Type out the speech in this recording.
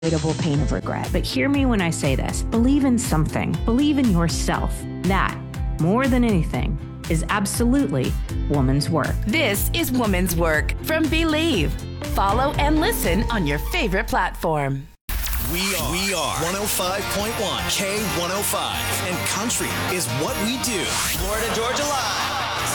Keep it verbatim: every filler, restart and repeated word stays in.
unavoidable pain of regret. But hear me when I say this. Believe in something. Believe in yourself. That, more than anything, is absolutely woman's work. This is Woman's Work from Believe. Follow and listen on your favorite platform. We are, we are one oh five point one K one oh five, and country is what we do. Florida Georgia Live.